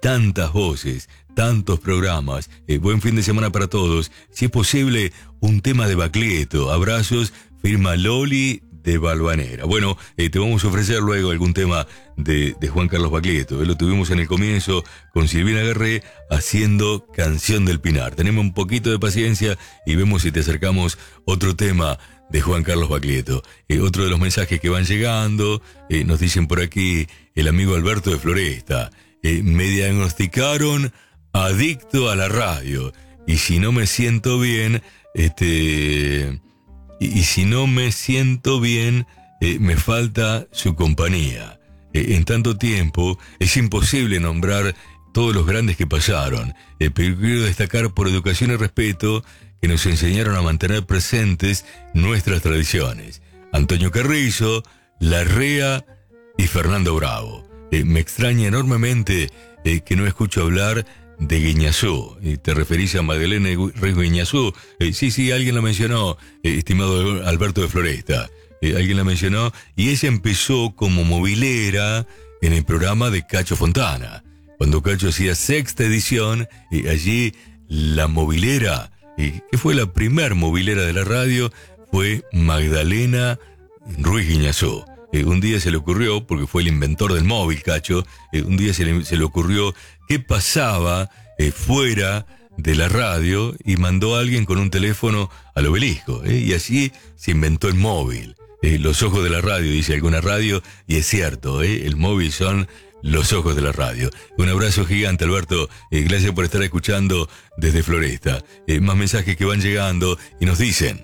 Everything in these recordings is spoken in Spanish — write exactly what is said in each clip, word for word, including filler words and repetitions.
tantas voces, tantos programas. Eh, buen fin de semana para todos. Si es posible, un tema de Baglietto. Abrazos, firma Loli de Valvanera. Bueno, eh, te vamos a ofrecer luego algún tema de, de Juan Carlos Baglietto. Eh, lo tuvimos en el comienzo con Silvina Guerré haciendo Canción del Pinar. Tenemos un poquito de paciencia y vemos si te acercamos otro tema de Juan Carlos Baglietto. Eh, otro de los mensajes que van llegando, eh, nos dicen por aquí el amigo Alberto de Floresta. Eh, me diagnosticaron adicto a la radio. Y si no me siento bien, este... Y, y si no me siento bien, eh, me falta su compañía. Eh, en tanto tiempo, es imposible nombrar todos los grandes que pasaron. Eh, pero quiero destacar por educación y respeto que nos enseñaron a mantener presentes nuestras tradiciones. Antonio Carrizo, Larrea y Fernando Bravo. Eh, me extraña enormemente eh, que no escucho hablar de Guiñazú. ¿Te referís a Magdalena Riesgo Guiñazú? Eh, sí, sí, alguien la mencionó, eh, estimado Alberto de Floresta. Eh, alguien la mencionó, y ella empezó como movilera en el programa de Cacho Fontana. Cuando Cacho hacía sexta edición, eh, allí la movilera, eh, que fue la primer movilera de la radio, fue Magdalena Ruiz Guiñazú. Eh, un día se le ocurrió, porque fue el inventor del móvil, Cacho, eh, un día se le, se le ocurrió qué pasaba eh, fuera de la radio y mandó a alguien con un teléfono al obelisco. Eh, y así se inventó el móvil. Eh, los ojos de la radio, dice alguna radio, y es cierto, eh, el móvil son los ojos de la radio. Un abrazo gigante, Alberto. Eh, gracias por estar escuchando desde Floresta. Eh, más mensajes que van llegando y nos dicen.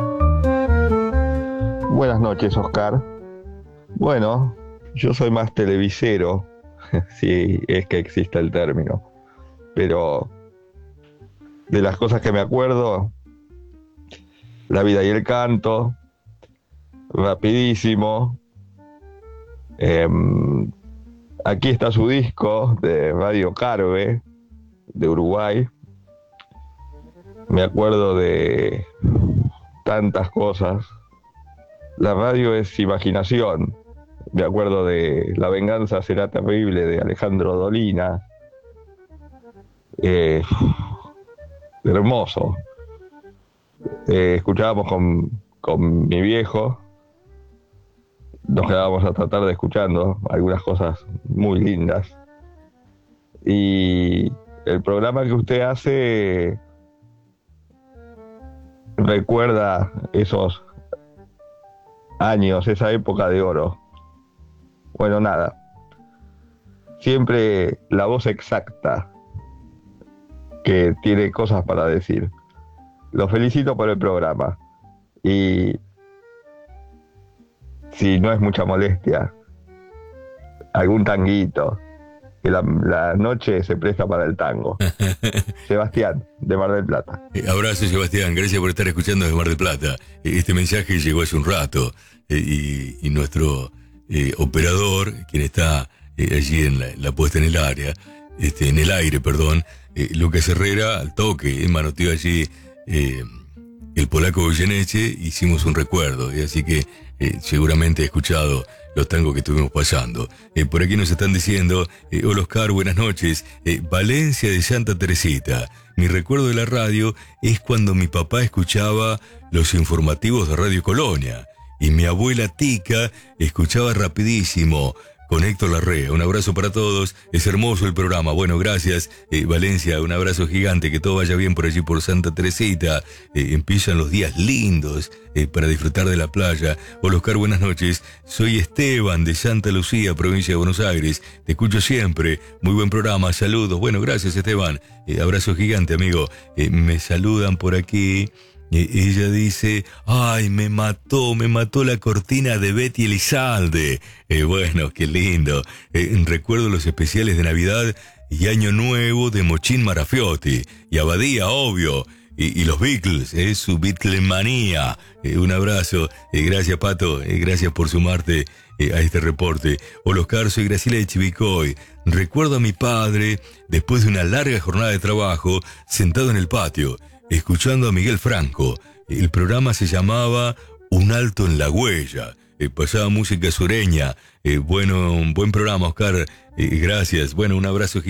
Buenas noches, Oscar. Bueno, yo soy más televisero, si es que existe el término, pero de las cosas que me acuerdo, La vida y el canto, Rapidísimo, eh, aquí está su disco de Radio Carve, de Uruguay. Me acuerdo de tantas cosas. La radio es imaginación. Me acuerdo de La venganza será terrible, de Alejandro Dolina. Eh, hermoso. Eh, escuchábamos con, con mi viejo. Nos quedábamos hasta tarde escuchando algunas cosas muy lindas. Y el programa que usted hace recuerda esos años, esa época de oro. Bueno, nada. Siempre la voz exacta que tiene cosas para decir. Los felicito por el programa. Y si no es mucha molestia, algún tanguito, que la, la noche se presta para el tango. Sebastián, de Mar del Plata. Eh, abrazo, Sebastián, gracias por estar escuchando desde Mar del Plata. Eh, este mensaje llegó hace un rato eh, y, y nuestro eh, operador, quien está eh, allí en la, la puesta en el área, este, en el aire, perdón, eh, Lucas Herrera, al toque, eh, manoteó allí eh, el polaco Goyeneche, hicimos un recuerdo, eh, así que eh, seguramente he escuchado los tangos que estuvimos pasando. Eh, por aquí nos están diciendo, eh, hola Oscar, buenas noches, eh, Valencia de Santa Teresita. Mi recuerdo de la radio es cuando mi papá escuchaba los informativos de Radio Colonia y mi abuela Tica escuchaba Rapidísimo con Héctor Larrea. Un abrazo para todos, es hermoso el programa. Bueno, gracias, eh, Valencia, un abrazo gigante, que todo vaya bien por allí por Santa Teresita. Eh, empiezan los días lindos eh, para disfrutar de la playa. Hola Oscar, buenas noches, soy Esteban de Santa Lucía, provincia de Buenos Aires, te escucho siempre, muy buen programa, saludos. Bueno, gracias Esteban, eh, abrazo gigante amigo. Eh, me saludan por aquí. Eh, ella dice, ay, me mató, me mató la cortina de Betty Elizalde. Eh, bueno, qué lindo. Eh, recuerdo los especiales de Navidad y Año Nuevo de Mochín Marafiotti. Y Abadía, obvio. Y, y los Beatles, eh, su Beatlemanía. Eh, un abrazo. Eh, gracias, Pato. Eh, gracias por sumarte eh, a este reporte. Hola, Oscar, soy Graciela de Chivicoy. Recuerdo a mi padre, después de una larga jornada de trabajo, sentado en el patio, escuchando a Miguel Franco. El programa se llamaba Un alto en la huella. Eh, pasaba música sureña. Eh, bueno, un buen programa, Oscar. Eh, gracias. Bueno, un abrazo gigante.